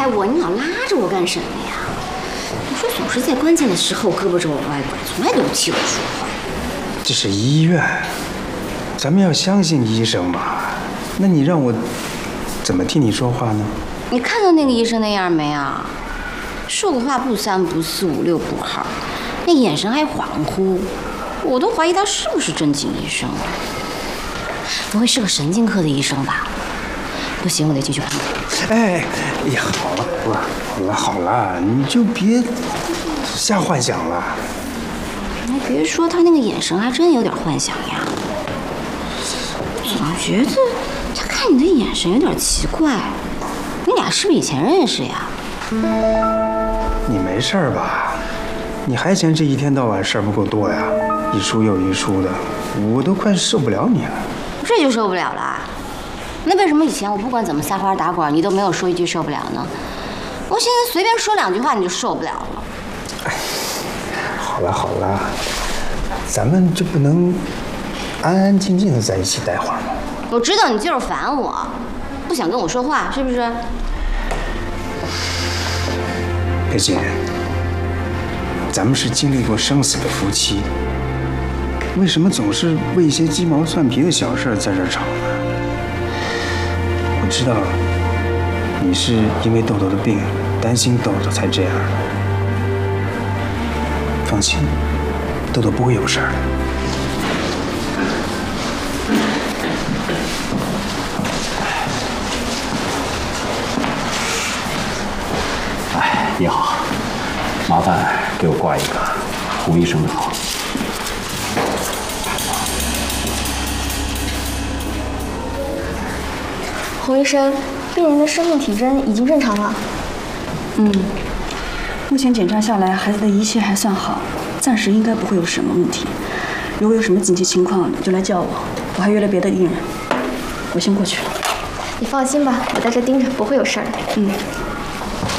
我，你老拉着我干什么呀？你说总是在关键的时候胳膊肘往外拐，从来都不替我说话。 这是医院，咱们要相信医生嘛。那你让我怎么替你说话呢？ 你看到那个医生那样没啊？说个话不三不四五六不号，那眼神还恍惚，我都怀疑他是不是正经医生啊？不会是个神经科的医生吧？不行，我得继续看。 哎呀，好了，你就别瞎幻想了。 你还别说，他那个眼神还真有点幻想呀。总觉得他看你的眼神有点奇怪。你俩是不是以前认识呀？ 你没事儿吧？你还嫌这一天到晚事儿不够多呀？一出又一出的，我都快受不了你了。 这就受不了了？那为什么以前我不管怎么撒花打滚，你都没有说一句受不了呢？我现在随便说两句话你就受不了了。 哎，好了，咱们就不能安安静静的在一起待会儿吗？ 我知道你就是烦我，不想跟我说话，是不是？ 佩锦，咱们是经历过生死的夫妻，为什么总是为一些鸡毛蒜皮的小事在这吵呢？我知道你是因为豆豆的病担心豆豆才这样的，放心，豆豆不会有事的。 哎，你好，麻烦给我挂一个胡医生的号。 洪医生，病人的生命体征已经正常了。 目前检查下来，孩子的一切还算好，暂时应该不会有什么问题。如果有什么紧急情况，就来叫我。我还约了别的病人，我先过去了。 你放心吧，我在这盯着，不会有事儿的。